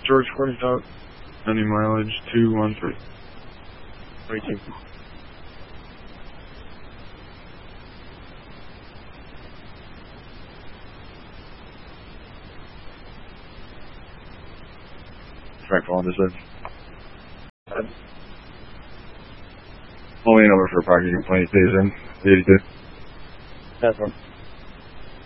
George Cornish out. Any mileage 213. 32. Track phone, this is. Only number for parking complaint station, 82. That's one.